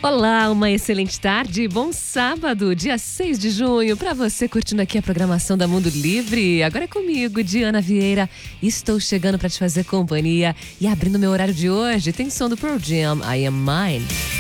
Olá, uma excelente tarde, bom sábado, dia 6 de junho, para você curtindo aqui a programação da Mundo Livre. Agora é comigo, Diana Vieira, estou chegando para te fazer companhia e abrindo meu horário de hoje, tem som do Pearl Jam, I Am Mine.